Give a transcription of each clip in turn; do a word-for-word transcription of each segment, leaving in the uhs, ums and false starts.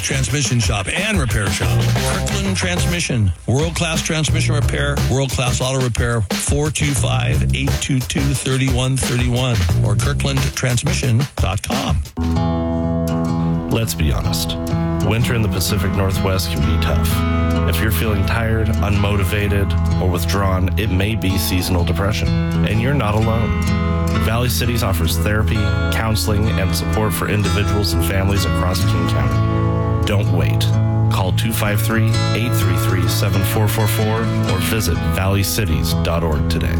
transmission shop and repair shop. Kirkland Transmission. World-class transmission repair, world-class auto repair, four two five, eight two two, three one three one or kirkland transmission dot com. Let's be honest. Winter in the Pacific Northwest can be tough. If you're feeling tired, unmotivated, or withdrawn, it may be seasonal depression. And you're not alone. Valley Cities offers therapy, counseling, and support for individuals and families across King County. Don't wait. Call two five three, eight three three, seven four four four or visit valley cities dot org today.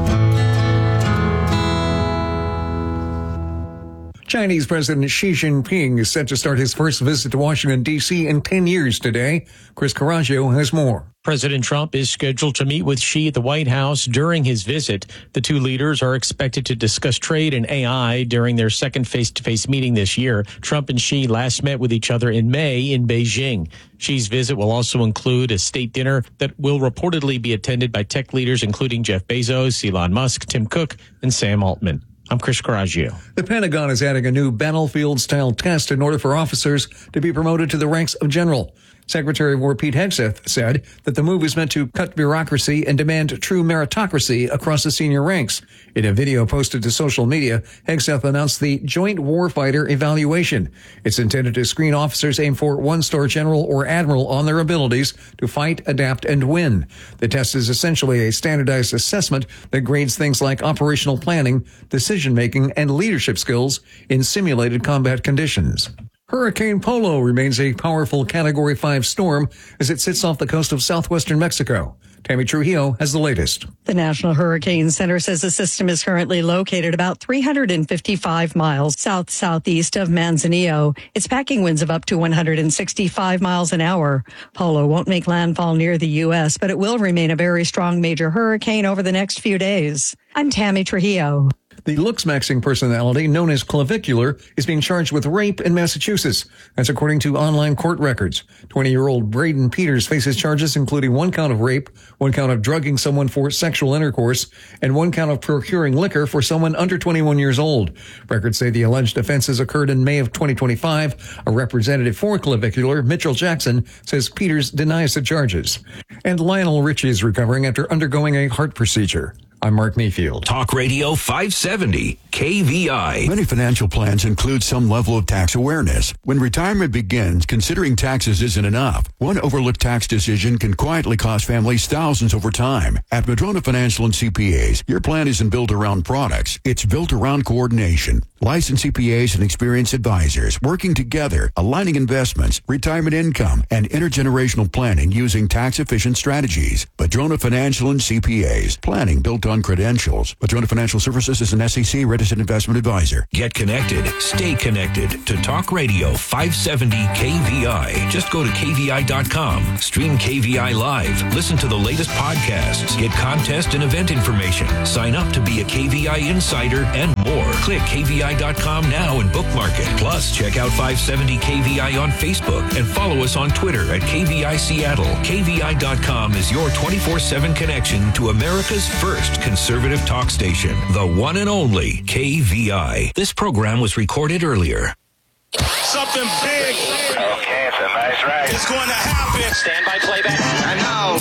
Chinese President Xi Jinping is set to start his first visit to Washington, D C in ten years today. Chris Caraggio has more. President Trump is scheduled to meet with Xi at the White House during his visit. The two leaders are expected to discuss trade and A I during their second face-to-face meeting this year. Trump and Xi last met with each other in May in Beijing. Xi's visit will also include a state dinner that will reportedly be attended by tech leaders including Jeff Bezos, Elon Musk, Tim Cook, and Sam Altman. I'm Chris Caraggio. The Pentagon is adding a new battlefield-style test in order for officers to be promoted to the ranks of general. Secretary of War Pete Hegseth said that the move is meant to cut bureaucracy and demand true meritocracy across the senior ranks. In a video posted to social media, Hegseth announced the Joint Warfighter Evaluation. It's intended to screen officers aimed for one-star general or admiral on their abilities to fight, adapt, and win. The test is essentially a standardized assessment that grades things like operational planning, decision-making, and leadership skills in simulated combat conditions. Hurricane Polo remains a powerful Category five storm as it sits off the coast of southwestern Mexico. Tammy Trujillo has the latest. The National Hurricane Center says the system is currently located about three hundred fifty-five miles south-southeast of Manzanillo. It's packing winds of up to one hundred sixty-five miles an hour. Polo won't make landfall near the U S, but it will remain a very strong major hurricane over the next few days. I'm Tammy Trujillo. The looks-maxing personality known as Clavicular is being charged with rape in Massachusetts. That's according to online court records. twenty-year-old Braden Peters faces charges including one count of rape, one count of drugging someone for sexual intercourse, and one count of procuring liquor for someone under twenty-one years old. Records say the alleged offenses occurred in May of twenty twenty-five. A representative for Clavicular, Mitchell Jackson, says Peters denies the charges. And Lionel Richie is recovering after undergoing a heart procedure. I'm Mark Mayfield. Talk Radio five seventy, K V I. Many financial plans include some level of tax awareness. When retirement begins, considering taxes isn't enough. One overlooked tax decision can quietly cost families thousands over time. At Madrona Financial and C P As, your plan isn't built around products. It's built around coordination. Licensed C P As and experienced advisors working together, aligning investments, retirement income, and intergenerational planning using tax-efficient strategies. Madrona Financial and C P As. Planning built on credentials. Madrona Financial Services is an S E C registered investment advisor. Get connected. Stay connected to Talk Radio five seventy K V I. Just go to K V I dot com. Stream K V I Live. Listen to the latest podcasts. Get contest and event information. Sign up to be a K V I insider and more. Click K V I dot com now and bookmark it. Plus, check out five seventy K V I on Facebook and follow us on Twitter at K V I Seattle. K V I dot com is your twenty-four seven connection to America's first conservative talk station, the one and only K V I. This program was recorded earlier. Something big. Okay, it's a nice ride. It's going to happen. Stand by playback. I know.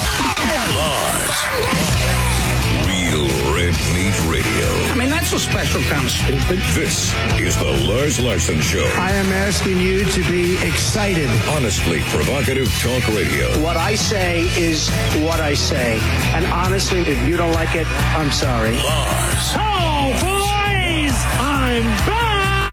Lars. Real Red Meat Radio. I mean, that's a special kind of stupid. This is the Lars Larson Show. I am asking you to be excited. Honestly provocative talk radio. What I say is what I say. And honestly, if you don't like it, I'm sorry. Lars. Oh, boys! I'm back!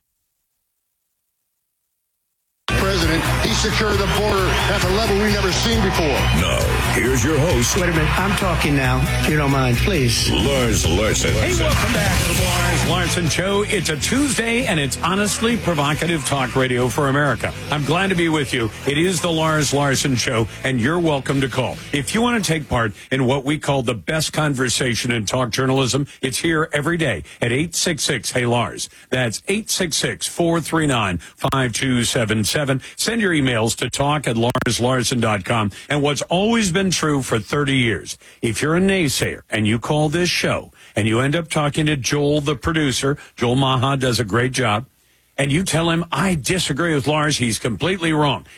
President, he secured the border at a level we've never seen before. Now, here's your host. Wait a minute. I'm talking now. If you don't mind, please. Lars Larson. Hey, welcome back to the Lars Larson Show. It's a Tuesday, and it's honestly provocative talk radio for America. I'm glad to be with you. It is the Lars Larson Show, and you're welcome to call. If you want to take part in what we call the best conversation in talk journalism, it's here every day at eight six six, hey Lars. That's eight six six, four three nine, five two seven seven. Send your emails to talk at lars larson dot com. And what's always been true for thirty years, if you're a naysayer and you call this show and you end up talking to Joel, the producer, Joel Maha does a great job, and you tell him, I disagree with Lars, he's completely wrong.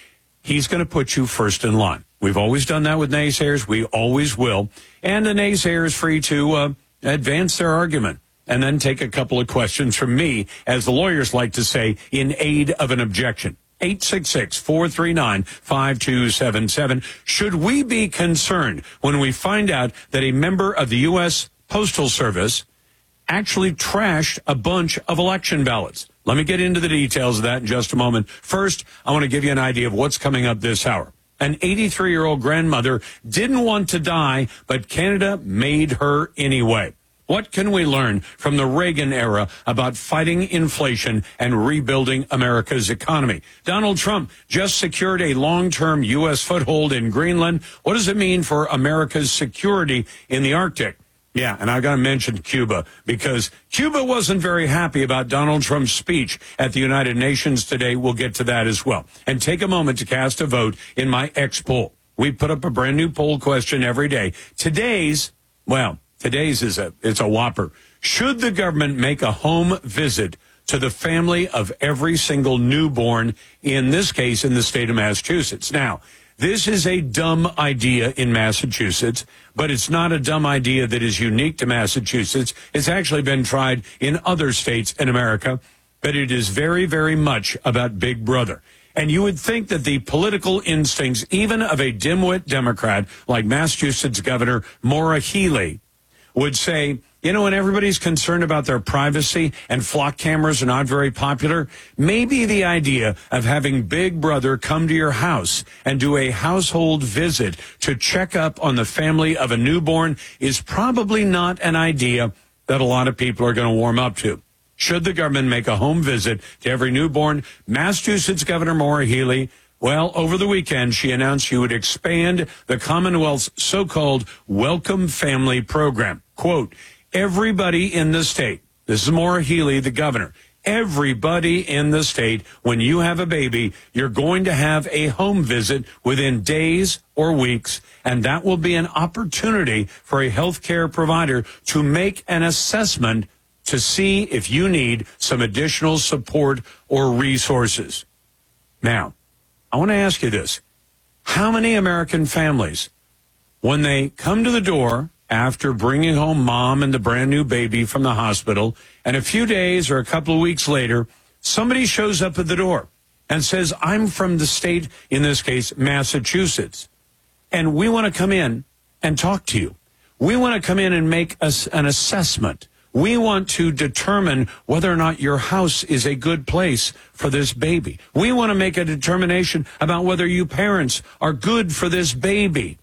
he's going to put you first in line. We've always done that with naysayers. We always will. And the naysayer is free to uh, advance their argument and then take a couple of questions from me, as the lawyers like to say, in aid of an objection. eight six six, four three nine, five two seven seven. Should we be concerned when we find out that a member of the U S Postal Service actually trashed a bunch of election ballots? Let me get into the details of that in just a moment. First, I want to give you an idea of what's coming up this hour. An eighty-three-year-old grandmother didn't want to die, but Canada made her anyway. What can we learn from the Reagan era about fighting inflation and rebuilding America's economy? Donald Trump just secured a long-term U S foothold in Greenland. What does it mean for America's security in the Arctic? Yeah, and I got to mention Cuba, because Cuba wasn't very happy about Donald Trump's speech at the United Nations today. We'll get to that as well. And take a moment to cast a vote in my X poll. We put up a brand new poll question every day. Today's, well, today's is a, it's a whopper. Should the government make a home visit to the family of every single newborn, in this case, in the state of Massachusetts? Now, this is a dumb idea in Massachusetts, but it's not a dumb idea that is unique to Massachusetts. It's actually been tried in other states in America, but it is very, very much about Big Brother. And you would think that the political instincts, even of a dimwit Democrat like Massachusetts Governor Maura Healey, would say, you know, when everybody's concerned about their privacy and flock cameras are not very popular, maybe the idea of having Big Brother come to your house and do a household visit to check up on the family of a newborn is probably not an idea that a lot of people are going to warm up to. Should the government make a home visit to every newborn? Massachusetts Governor Maura Healey, well, over the weekend, she announced she would expand the Commonwealth's so-called Welcome Family program. Quote, everybody in the state, this is Maura Healey, the governor, everybody in the state, when you have a baby, you're going to have a home visit within days or weeks, and that will be an opportunity for a health care provider to make an assessment to see if you need some additional support or resources. Now, I want to ask you this. How many American families, when they come to the door after bringing home mom and the brand new baby from the hospital, and a few days or a couple of weeks later, somebody shows up at the door and says, I'm from the state, in this case, Massachusetts, and we want to come in and talk to you. We want to come in and make us an assessment. We want to determine whether or not your house is a good place for this baby. We want to make a determination about whether you parents are good for this baby.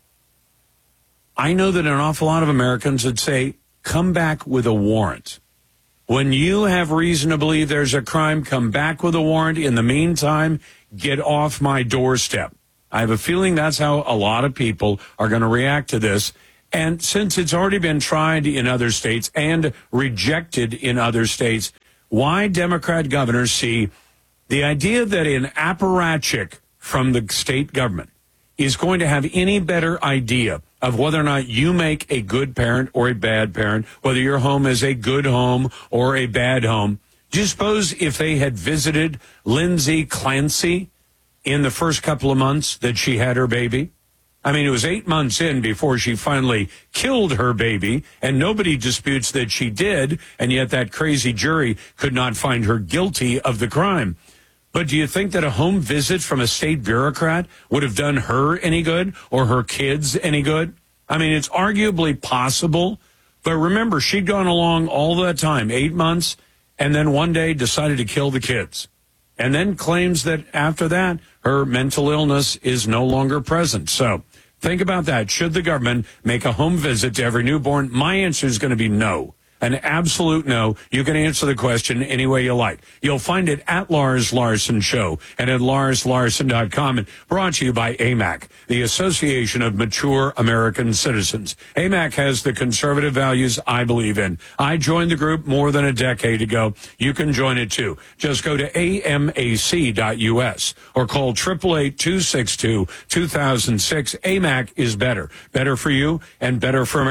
I know that an awful lot of Americans would say, come back with a warrant. When you have reason to believe there's a crime, come back with a warrant. In the meantime, get off my doorstep. I have a feeling that's how a lot of people are going to react to this. And since it's already been tried in other states and rejected in other states, why Democrat governors see the idea that an apparatchik from the state government is going to have any better idea of whether or not you make a good parent or a bad parent, whether your home is a good home or a bad home. Do you suppose if they had visited Lindsay Clancy in the first couple of months that she had her baby? I mean, it was eight months in before she finally killed her baby, and nobody disputes that she did, and yet that crazy jury could not find her guilty of the crime. But do you think that a home visit from a state bureaucrat would have done her any good or her kids any good? I mean, it's arguably possible, but remember, she'd gone along all that time, eight months, and then one day decided to kill the kids, and then claims that after that, her mental illness is no longer present. So think about that. Should the government make a home visit to every newborn? My answer is going to be no. An absolute no. You can answer the question any way you like. You'll find it at Lars Larson Show and at lars larson dot com, and brought to you by A M A C, the Association of Mature American Citizens. A M A C has the conservative values I believe in. I joined the group more than a decade ago. You can join it too. Just go to A M A C dot U S or call eight eight eight, two six two, two thousand six. A M A C is better. Better for you and better for America.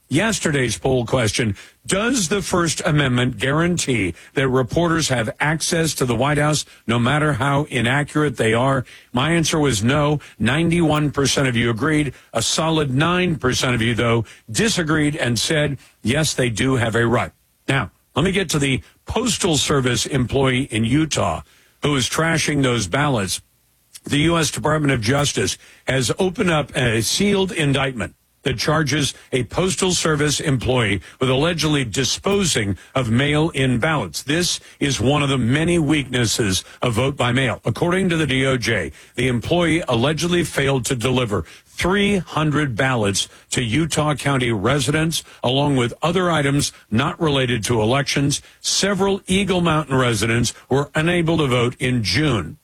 yesterday's poll question, does the First Amendment guarantee that reporters have access to the White House no matter how inaccurate they are? My answer was no. ninety-one percent of you agreed. A solid nine percent of you, though, disagreed and said, yes, they do have a right. Now, let me get to the Postal Service employee in Utah who is trashing those ballots. The U S Department of Justice has opened up a sealed indictment that charges a Postal Service employee with allegedly disposing of mail-in ballots. This is one of the many weaknesses of vote by mail. According to the D O J, the employee allegedly failed to deliver three hundred ballots to Utah County residents, along with other items not related to elections. Several Eagle Mountain residents were unable to vote in June.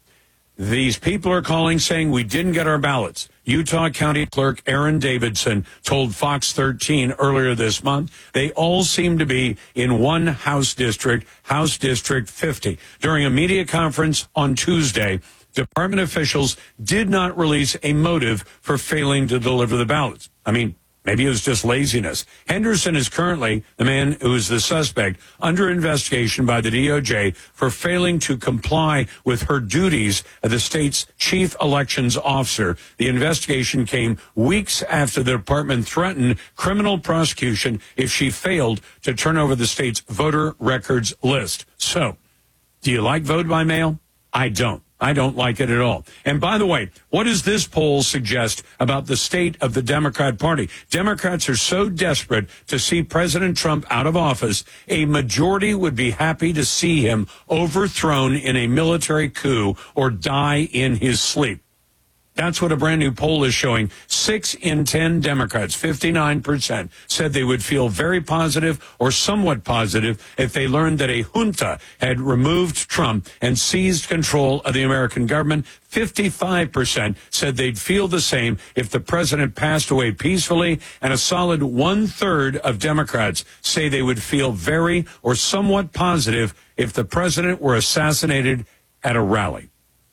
These people are calling saying we didn't get our ballots. Utah County Clerk Aaron Davidson told Fox thirteen earlier this month they all seem to be in one House district, House District fifty. During a media conference on Tuesday, department officials did not release a motive for failing to deliver the ballots. I mean, maybe it was just laziness. Henderson is currently, the man who is the suspect, under investigation by the D O J for failing to comply with her duties as the state's chief elections officer. The investigation came weeks after the department threatened criminal prosecution if she failed to turn over the state's voter records list. So, do you like vote by mail? I don't. I don't like it at all. And by the way, what does this poll suggest about the state of the Democrat Party? Democrats are so desperate to see President Trump out of office, a majority would be happy to see him overthrown in a military coup or die in his sleep. That's what a brand new poll is showing. Six in ten Democrats, fifty-nine percent, said they would feel very positive or somewhat positive if they learned that a junta had removed Trump and seized control of the American government. fifty-five percent said they'd feel the same if the president passed away peacefully. And a solid one-third of Democrats say they would feel very or somewhat positive if the president were assassinated at a rally.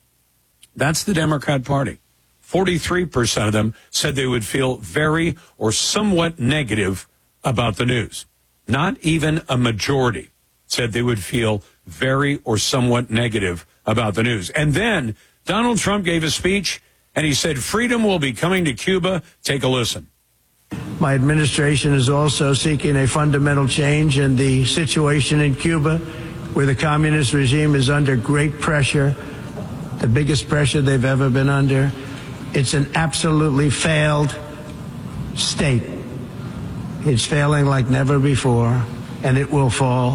That's the Democrat Party. forty-three percent of them said they would feel very or somewhat negative about the news. Not even a majority said they would feel very or somewhat negative about the news. And then Donald Trump gave a speech and he said, freedom will be coming to Cuba. Take a listen. My administration is also seeking a fundamental change in the situation in Cuba, where the communist regime is under great pressure, the biggest pressure they've ever been under. It's an absolutely failed state. It's failing like never before, and it will fall.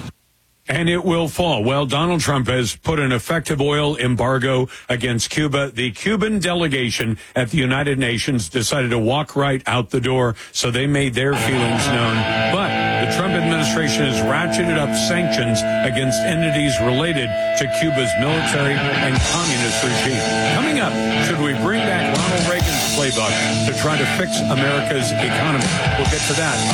And it will fall. Well, Donald Trump has put an effective oil embargo against Cuba. The Cuban delegation at the United Nations decided to walk right out the door, so they made their feelings known. But the Trump administration has ratcheted up sanctions against entities related to Cuba's military and communist regime. Coming up, should we bring back Ronald Reagan's playbook to try to fix America's economy? We'll get to that.